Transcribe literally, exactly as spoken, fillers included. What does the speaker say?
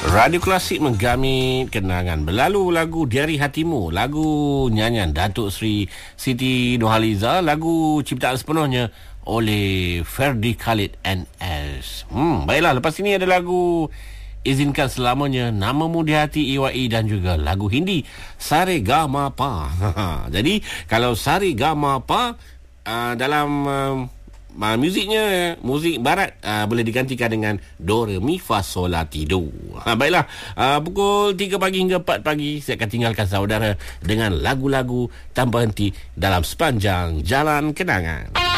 Radio Klasik menggamit kenangan berlalu. Lagu Diari Hatimu, lagu nyanyian Datuk Seri Siti Nurhaliza, lagu ciptaan sepenuhnya oleh Ferdi Khalid N S. Hmm, baiklah, lepas ini ada lagu Izinkan Selamanya, Namamu di Hati I Y I, dan juga lagu Hindi Saregama-Pa. Jadi kalau Saregama-Pa uh, dalam uh, Uh, muziknya, muzik barat uh, boleh digantikan dengan Do, Re, Mi, Fa, Sol, La, Ti, Do. uh, Baiklah, uh, pukul tiga pagi hingga empat pagi saya akan tinggalkan saudara dengan lagu-lagu tanpa henti dalam sepanjang Jalan Kenangan.